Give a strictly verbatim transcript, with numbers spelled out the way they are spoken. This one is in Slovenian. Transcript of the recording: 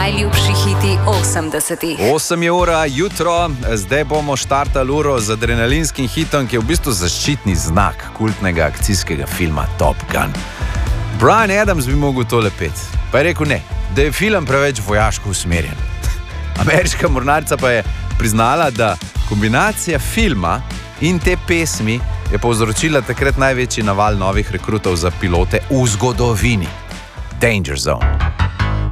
Najljubši hiti osemdesetih. osem je ura, jutro, zdaj bomo štartali uro z adrenalinskim hitom, ki je v bistvu zaščitni znak kultnega akcijskega filma Top Gun. Bryan Adams bi mogel to lepeti, pa je rekel ne, da je film preveč vojaško usmerjen. Ameriška mornarica pa je priznala, da kombinacija filma in te pesmi je povzročila takrat največji naval novih rekrutov za pilote v zgodovini. Danger Zone.